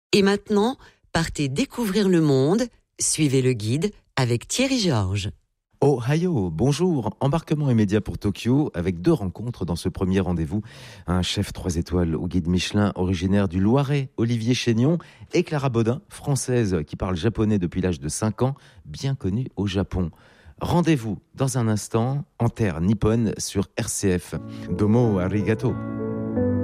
Et maintenant, partez découvrir le monde, suivez le guide avec Thierry Georges. Ohio, bonjour. Embarquement immédiat pour Tokyo avec 2 rencontres dans ce premier rendez-vous. Un chef 3 étoiles au guide Michelin originaire du Loiret, Olivier Chénion, et Clara Baudin, française qui parle japonais depuis l'âge de 5 ans, bien connue au Japon. Rendez-vous dans un instant en terre nippone sur RCF. Domo arigato.